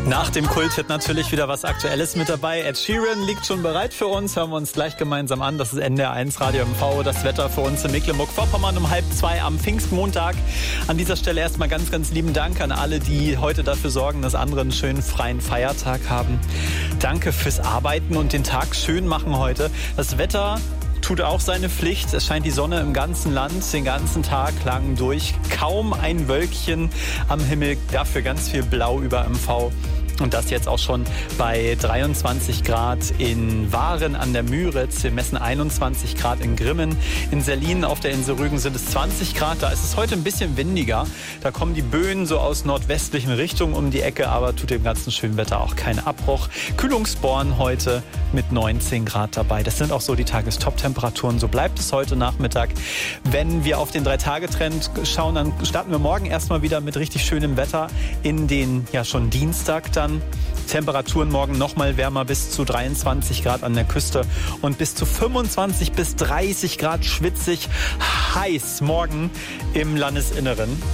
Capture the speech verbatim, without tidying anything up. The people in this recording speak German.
Nach dem Kult-Hit natürlich wieder was Aktuelles mit dabei. Ed Sheeran liegt schon bereit für uns. Hören wir uns gleich gemeinsam an. Das ist N D R eins Radio M V. Das Wetter für uns in Mecklenburg-Vorpommern um halb zwei am Pfingstmontag. An dieser Stelle erstmal ganz, ganz lieben Dank an alle, die heute dafür sorgen, dass andere einen schönen freien Feiertag haben. Danke fürs Arbeiten und den Tag schön machen heute. Das Wetter tut auch seine Pflicht. Es scheint die Sonne im ganzen Land den ganzen Tag lang durch. Kaum ein Wölkchen am Himmel, dafür ganz viel Blau über M V. Und das jetzt auch schon bei dreiundzwanzig Grad in Waren an der Müritz. Wir messen einundzwanzig Grad in Grimmen. In Sellin auf der Insel Rügen sind es zwanzig Grad. Da ist es heute ein bisschen windiger. Da kommen die Böen so aus nordwestlichen Richtungen um die Ecke, aber tut dem ganzen schönen Wetter auch keinen Abbruch. Kühlungsborn heute mit neunzehn Grad dabei. Das sind auch so die Tagestop-Temperaturen. So bleibt es heute Nachmittag. Wenn wir auf den Drei-Tage-Trend schauen, dann starten wir morgen erstmal wieder mit richtig schönem Wetter in den ja schon Dienstag dann. Temperaturen morgen nochmal wärmer bis zu dreiundzwanzig Grad an der Küste und bis zu fünfundzwanzig bis dreißig Grad schwitzig heiß morgen im Landesinneren.